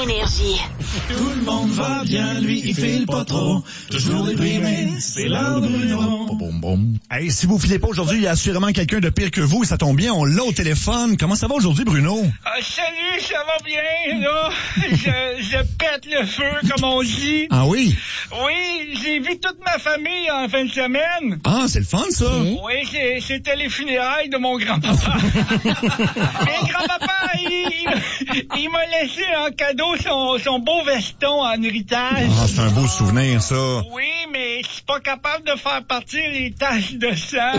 Énergie. Tout le monde va bien, lui, il file pas trop. Toujours déprimé, c'est l'heure de Bruno. Hey, si vous filez pas aujourd'hui, il y a assurément quelqu'un de pire que vous, et ça tombe bien, on l'a au téléphone. Comment ça va aujourd'hui, Bruno? Salut, ça va bien, là. Je pète le feu, comme on dit. Ah oui? Oui, j'ai vu toute ma famille en fin de semaine. Ah, c'est le fun, ça? Oui, c'était les funérailles de mon grand-papa. Mais grand-papa, il m'a laissé en cadeau son beau veston en héritage. Ah, c'est un beau souvenir, ça. Oui, mais je suis pas capable de faire partir les taches de sang.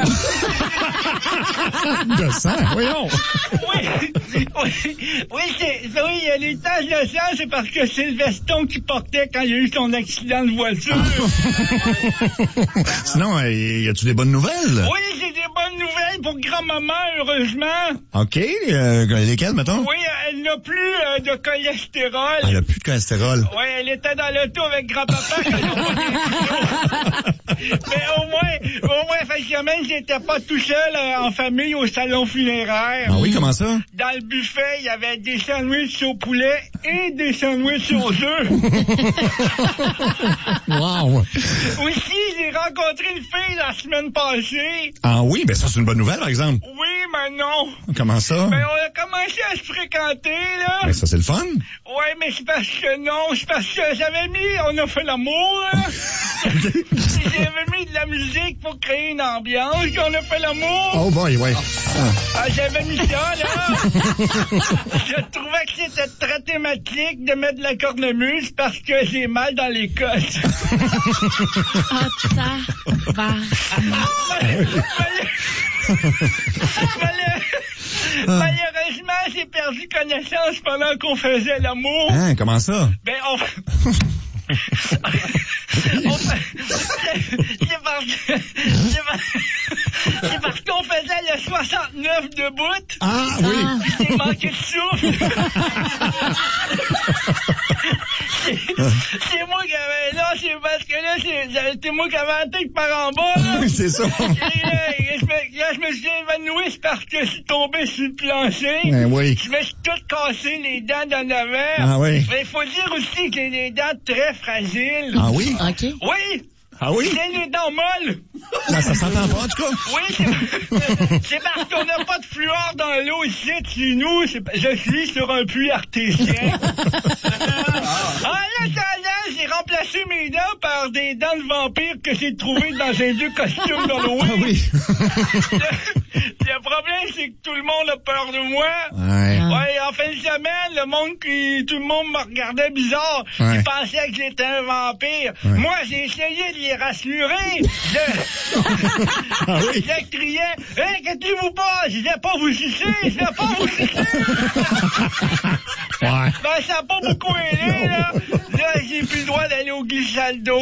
De sang? Voyons. Oui, les taches de sang, c'est parce que c'est le veston qu'il portait quand il a eu son accident de voiture. Sinon, y a-tu des bonnes nouvelles? Oui, j'ai des bonnes nouvelles pour grand-maman, heureusement. OK. Lesquelles, mettons? Oui, elle n'a plus de cholestérol. Elle a plus de cholestérol. Oui, elle était dans l'auto avec grand-papa quand ils ont pas des Mais au moins, fin de semaine, j'étais pas tout seul en famille au salon funéraire. Ah oui, comment ça? Dans le buffet, il y avait des sandwichs au poulet et des sandwichs aux œufs. Wow! Aussi, j'ai rencontré une fille la semaine passée. Ah oui, ben ça, c'est une bonne nouvelle, par exemple. Oui, mais non. Comment ça? Ben, on a commencé à se fréquenter, là. Ben ça, c'est le fun. Ouais, mais c'est parce que on a fait l'amour, là. J'avais mis de la musique pour créer une ambiance, on a fait l'amour. Oh boy, ouais. Ah, j'avais mis ça, là. Je trouvais que c'était très thématique de mettre de la cornemuse parce que j'ai mal dans les côtes. Malheureusement, j'ai perdu connaissance pendant qu'on faisait l'amour. Hein, comment ça? Ben, c'est parce qu'on faisait le 69 debout. Ah, oui. J'ai manqué de souffle. C'est moi qui avais, là, c'est parce que là, c'est moi qui avais la tête par en bas, là. Oui, c'est ça. Je me suis évanoui, c'est parce que je suis tombé sur le plancher. Ben oui. Je me suis tout cassé les dents d'en avant. Ah oui. Mais il faut dire aussi que j'ai des dents très fragiles. Ah oui? OK. Oui. Ah oui? J'ai les dents molles. Ben, ça s'entend pas, en tout cas. Oui, c'est parce qu'on n'a pas de fluor dans l'eau ici, chez nous. Je suis sur un puits artésien. En attendant, j'ai remplacé mes dents par des dents de vampire que j'ai trouvées dans un vieux costume d'Halloween. Ah oui. Le problème, c'est que tout le monde a peur de moi. Ouais. Ouais, en fin de semaine, tout le monde me regardait bizarre. Ouais. Ils pensaient que j'étais un vampire. Ouais. Moi, j'ai essayé de les rassurer. Ah oui? Je criais, inquiétez-vous pas, je vais pas vous sucer. Ouais. Ben, ça n'a pas beaucoup aidé, là. Là, j'ai plus le droit d'aller au Glissaldo.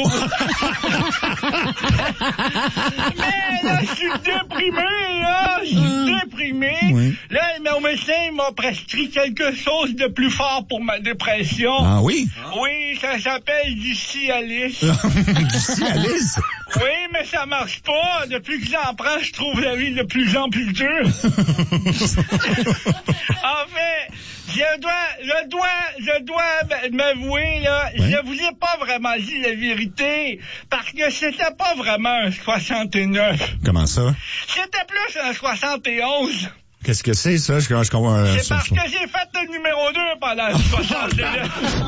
Mais là, je suis déprimé, là. Oui. Là, mon médecin m'a prescrit quelque chose de plus fort pour ma dépression. Ah oui? Oui, ça s'appelle du Cialis. Du Cialis? Oui, mais ça marche pas. Depuis que j'en prends, je trouve la vie de plus en plus dure. En fait, je dois m'avouer, là, Ouais. je vous ai pas vraiment dit la vérité, parce que c'était pas vraiment un 69. Comment ça? C'était plus un 71. Qu'est-ce que c'est, ça? Je comprends. C'est parce que j'ai fait le numéro 2 pendant le 69.